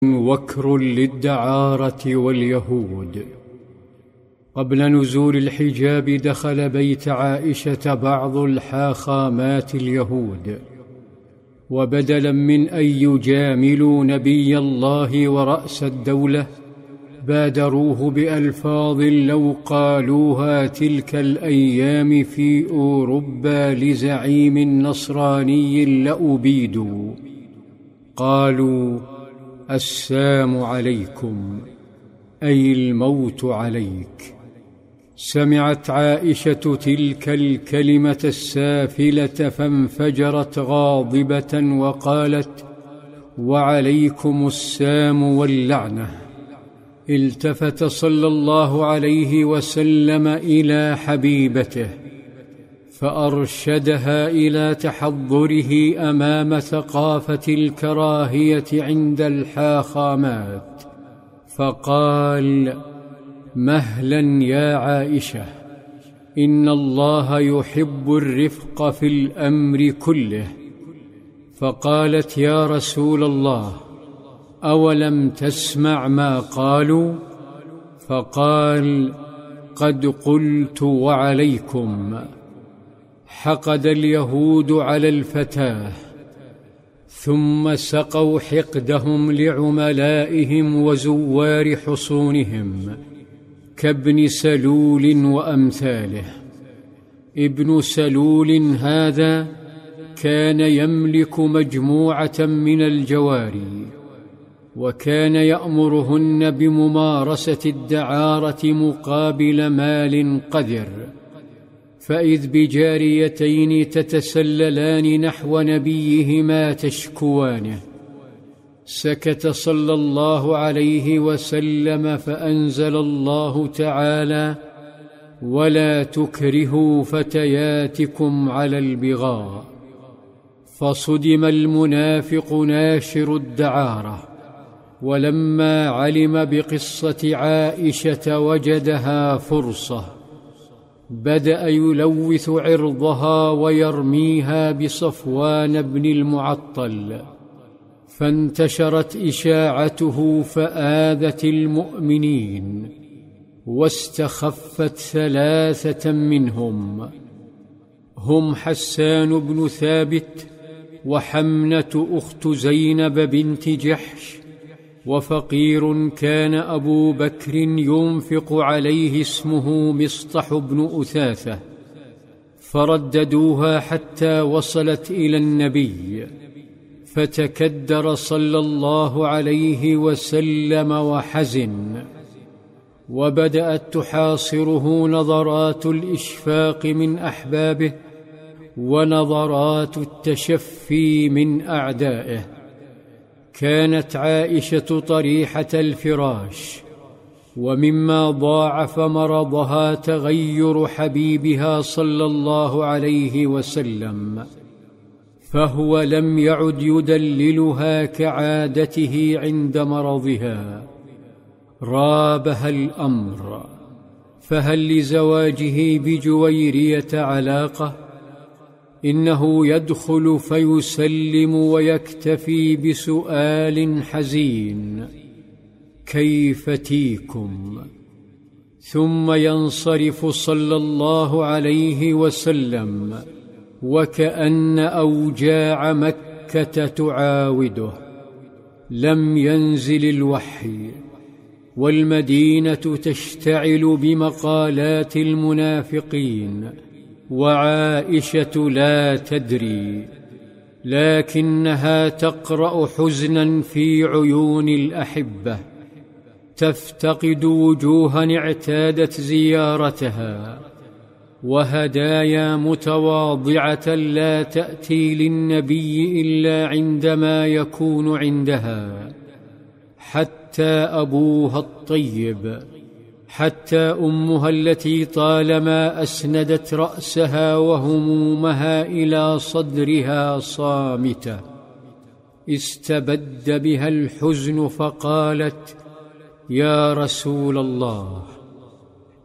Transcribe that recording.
وكر للدعارة واليهود. قبل نزول الحجاب دخل بيت عائشة بعض الحاخامات اليهود، وبدلا من أن يجاملوا نبي الله ورأس الدولة بادروه بألفاظ لو قالوها تلك الأيام في أوروبا لزعيم نصراني لأبيدوا. قالوا: السام عليكم، أي الموت عليك. سمعت عائشة تلك الكلمة السافلة فانفجرت غاضبة وقالت: وعليكم السام واللعنة. التفت صلى الله عليه وسلم إلى حبيبته فأرشدها إلى تحضره أمام ثقافة الكراهية عند الحاخامات، فقال: مهلا يا عائشة، إن الله يحب الرفق في الأمر كله. فقالت: يا رسول الله، أولم تسمع ما قالوا؟ فقال: قد قلت وعليكم. حقد اليهود على الفتاة، ثم سقوا حقدهم لعملائهم وزوار حصونهم كابن سلول وأمثاله. ابن سلول هذا كان يملك مجموعة من الجواري، وكان يأمرهن بممارسة الدعارة مقابل مال قذر، فإذ بجاريتين تتسللان نحو نبيهما تشكوانه. سكت صلى الله عليه وسلم فأنزل الله تعالى: ولا تكرهوا فتياتكم على البغاء. فصدم المنافق ناشر الدعارة، ولما علم بقصة عائشة وجدها فرصة، بدأ يلوث عرضها ويرميها بصفوان بن المعطل، فانتشرت إشاعته فآذت المؤمنين، واستخفت ثلاثة منهم، هم حسان بن ثابت، وحمنة أخت زينب بنت جحش، وفقير كان أبو بكر ينفق عليه اسمه مصطح بن أثاثة. فرددوها حتى وصلت إلى النبي، فتكدر صلى الله عليه وسلم وحزن، وبدأت تحاصره نظرات الإشفاق من أحبابه ونظرات التشفي من أعدائه. كانت عائشة طريحة الفراش، ومما ضاعف مرضها تغير حبيبها صلى الله عليه وسلم، فهو لم يعد يدللها كعادته عند مرضها. رابها الأمر، فهل لزواجه بجويرية علاقة؟ إنه يدخل فيسلم ويكتفي بسؤال حزين: كيف تيكم؟ ثم ينصرف صلى الله عليه وسلم وكأن أوجاع مكة تعاوده. لم ينزل الوحي، والمدينة تشتعل بمقالات المنافقين، وعائشة لا تدري، لكنها تقرأ حزنا في عيون الأحبة، تفتقد وجوها اعتادت زيارتها، وهدايا متواضعة لا تأتي للنبي إلا عندما يكون عندها، حتى أبوها الطيب، حتى أمها التي طالما أسندت رأسها وهمومها إلى صدرها صامتة، استبد بها الحزن فقالت: يا رسول الله،